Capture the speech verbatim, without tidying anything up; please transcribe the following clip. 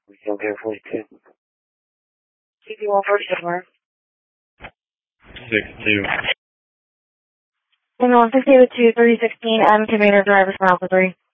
Okay, forty-two. C P one forty-seven, where? sixty-two. one sixty-two, thirty sixteen, M, Commander, driver, from Alpha three.